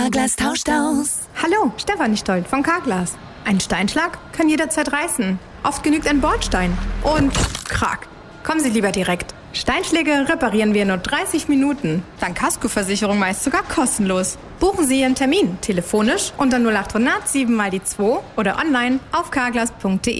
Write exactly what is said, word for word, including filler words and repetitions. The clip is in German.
Carglass tauscht aus. Hallo, Stefanie Stolt von Carglass. Ein Steinschlag kann jederzeit reißen. Oft genügt ein Bordstein. Und krack. Kommen Sie lieber direkt. Steinschläge reparieren wir in nur dreißig Minuten. Dank Kaskoversicherung meist sogar kostenlos. Buchen Sie Ihren Termin telefonisch unter null acht hundert sieben mal die zwei oder online auf carglass punkt de.